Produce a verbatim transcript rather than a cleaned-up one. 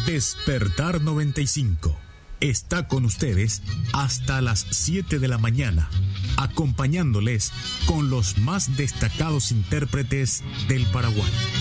Despertar noventa y cinco está con ustedes hasta las siete de la mañana, acompañándoles con los más destacados intérpretes del Paraguay.